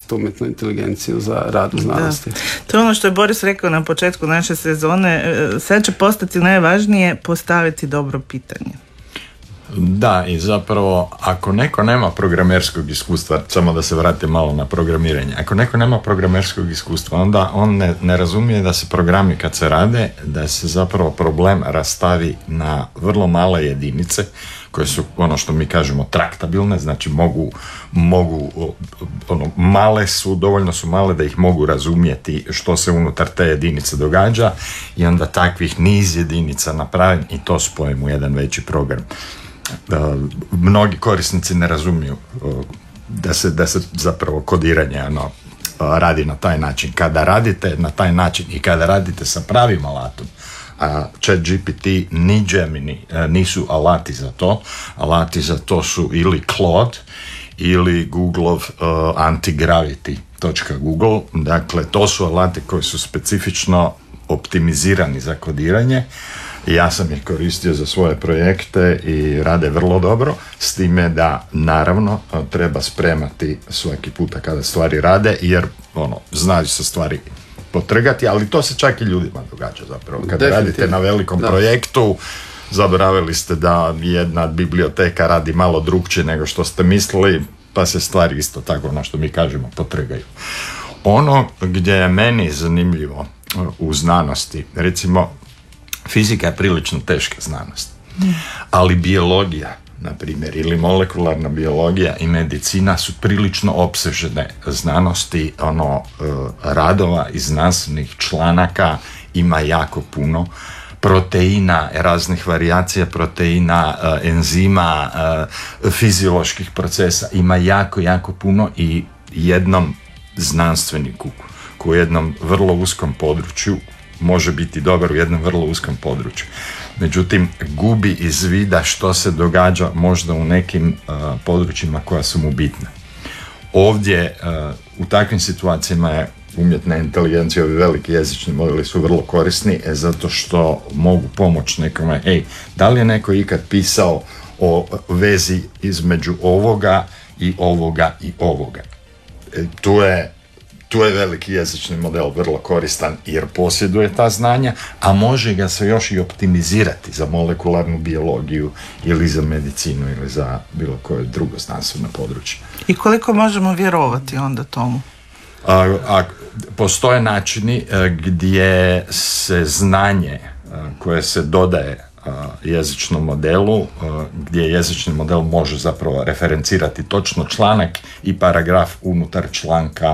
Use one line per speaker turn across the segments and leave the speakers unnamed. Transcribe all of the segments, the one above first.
koristiti umjetnu inteligenciju za rad u znanosti.
Da. To je ono što je Boris rekao na početku naše sezone. Sad će postati najvažnije postaviti dobro pitanje.
Da, i zapravo ako neko nema programerskog iskustva, samo da se vratim malo na programiranje, ako neko nema programerskog iskustva, onda on ne razumije da se programi kad se rade, da se zapravo problem rastavi na vrlo male jedinice koje su ono što mi kažemo traktabilne, znači mogu male su, dovoljno su male da ih mogu razumjeti što se unutar te jedinice događa i onda takvih niz jedinica napravim i to spojim u jedan veći program. Mnogi korisnici ne razumiju da se zapravo kodiranje radi na taj način. Kada radite na taj način i kada radite sa pravim alatom, a ChatGPT ni Gemini nisu alati za to. Alati za to su ili Claude ili Googleov antigravity.google. Dakle, to su alati koji su specifično optimizirani za kodiranje. Ja sam ih koristio za svoje projekte i rade vrlo dobro, s time da naravno treba spremati svaki puta kada stvari rade, jer znaju se stvari potrgati, ali to se čak i ljudima događa zapravo. Kada radite na velikom projektu, zaboravili ste da jedna biblioteka radi malo drukčije nego što ste mislili, pa se stvari isto tako, što mi kažemo, potrgaju. Ono gdje je meni zanimljivo u znanosti, recimo, fizika je prilično teška znanost, ali biologija, na primjer, ili molekularna biologija i medicina su prilično opsežne znanosti, radova i znanstvenih članaka ima jako puno, proteina, raznih varijacija proteina, enzima, fizioloških procesa ima jako, jako puno i jednom znanstveniku u jednom vrlo uskom području može biti dobar u jednom vrlo uskom području. Međutim, gubi iz vida što se događa možda u nekim područjima koja su mu bitna. Ovdje u takvim situacijama je umjetna inteligencija, ovi veliki jezični modeli su vrlo korisni zato što mogu pomoći nekome. Da li je neko ikad pisao o vezi između ovoga i ovoga i ovoga? Tu je veliki jezični model vrlo koristan jer posjeduje ta znanja, a može ga se još i optimizirati za molekularnu biologiju ili za medicinu ili za bilo koje drugo znanstveno područje.
I koliko možemo vjerovati onda tomu?
Postoje načini gdje se znanje koje se dodaje jezičnom modelu, gdje jezični model može zapravo referencirati točno članak i paragraf unutar članka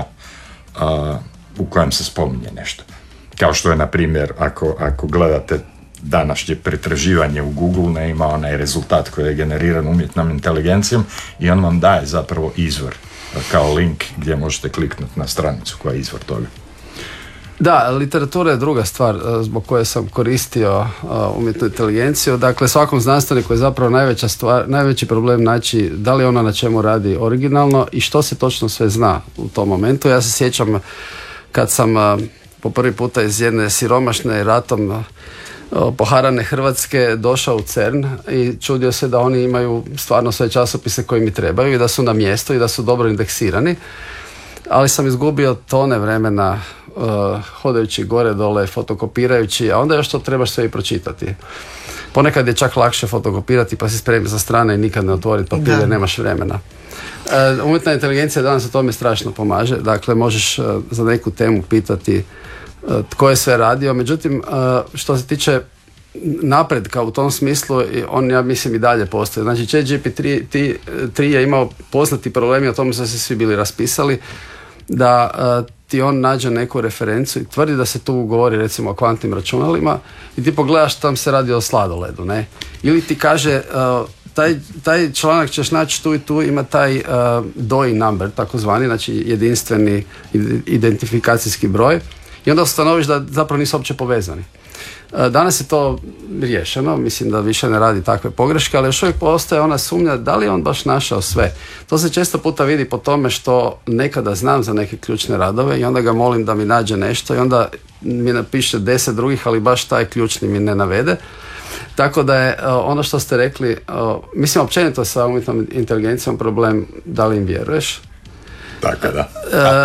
u kojem se spominje nešto. Kao što je, na primjer, ako gledate današnje pretraživanje u Google, ima onaj rezultat koji je generiran umjetnom inteligencijom i on vam daje zapravo izvor kao link gdje možete kliknuti na stranicu koja je izvor toga.
Da, literatura je druga stvar zbog koje sam koristio umjetnu inteligenciju. Dakle, svakom znanstveniku je zapravo najveći problem naći da li ono na čemu radi originalno i što se točno sve zna u tom momentu. Ja se sjećam kad sam po prvi puta iz jedne siromašne ratom poharane Hrvatske došao u CERN i čudio se da oni imaju stvarno sve časopise koji mi trebaju i da su na mjestu i da su dobro indeksirani. Ali sam izgubio tone vremena hodajući gore dole, fotokopirajući, a onda još to trebaš sve i pročitati. Ponekad je čak lakše fotokopirati pa si spremi sa strane i nikad ne otvoriti papir jer nemaš vremena. Umjetna inteligencija danas o tome strašno pomaže, dakle možeš za neku temu pitati tko je sve radio, međutim što se tiče napretka u tom smislu, on ja mislim i dalje postoji. Znači ChatGPT je imao poznati problemi, o tome su se svi bili raspisali, da ti on nađe neku referencu i tvrdi da se tu govori recimo o kvantnim računalima i ti pogledaš tam se radi o sladoledu, ne? Ili ti kaže taj članak ćeš naći tu i tu, ima taj DOI number, takozvani, znači jedinstveni identifikacijski broj i onda ustanoviš da zapravo nisu uopće povezani. Danas je to riješeno, mislim da više ne radi takve pogreške, ali još uvijek postoje ona sumnja da li je on baš našao sve. To se često puta vidi po tome što nekada znam za neke ključne radove i onda ga molim da mi nađe nešto i onda mi napiše 10 drugih, ali baš taj ključni mi ne navede. Tako da je ono što ste rekli, mislim općenito sa umjetnom inteligencijom problem da li im vjeruješ.
Tako da.